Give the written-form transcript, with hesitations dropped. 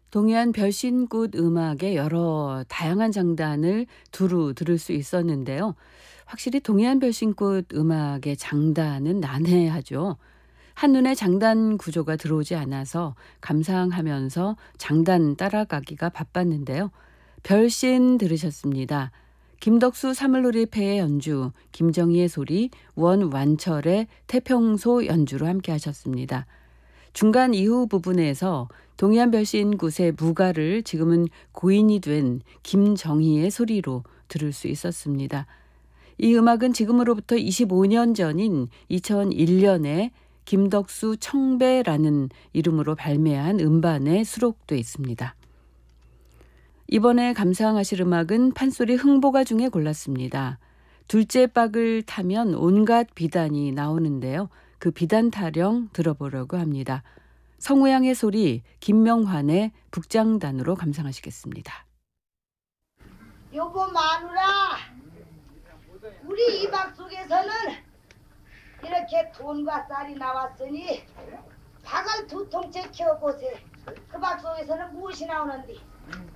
동해안 별신굿 음악의 여러 다양한 장단을 두루 들을 수 있었는데요. 확실히 동해안 별신굿 음악의 장단은 난해하죠. 한눈에 장단 구조가 들어오지 않아서 감상하면서 장단 따라가기가 바빴는데요. 별신 들으셨습니다. 김덕수 사물놀이패의 연주, 김정희의 소리, 원완철의 태평소 연주로 함께 하셨습니다. 중간 이후 부분에서 동해안 별신굿의 무가를 지금은 고인이 된 김정희의 소리로 들을 수 있었습니다. 이 음악은 지금으로부터 25년 전인 2001년에 김덕수 청배라는 이름으로 발매한 음반에 수록돼 있습니다. 이번에 감상하실 음악은 판소리 흥보가 중에 골랐습니다. 둘째 박을 타면 온갖 비단이 나오는데요. 그 비단 타령 들어보려고 합니다. 성우양의 소리, 김명환의 북장단으로 감상하시겠습니다. 여보 마누라, 우리 이 박 속에서는 이렇게 돈과 쌀이 나왔으니 박을 두 통째 키워보세. 그 박 속에서는 무엇이 나오는디?